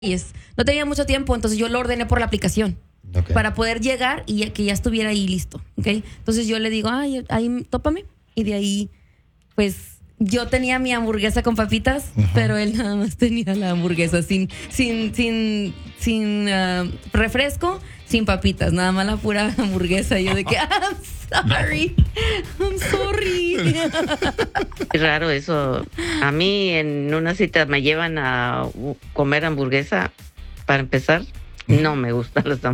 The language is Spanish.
no tenía mucho tiempo, entonces yo lo ordené por la aplicación. Okay. Para poder llegar y que ya estuviera ahí listo, ¿ok? Entonces yo le digo, ay, ahí tópame. Y de ahí, pues, yo tenía mi hamburguesa con papitas, pero él nada más tenía la hamburguesa sin refresco, sin papitas, nada más la pura hamburguesa. Y yo de que, I'm sorry. Es raro eso. A mí en una cita me llevan a comer hamburguesa, para empezar. No me gustan las hamburguesas.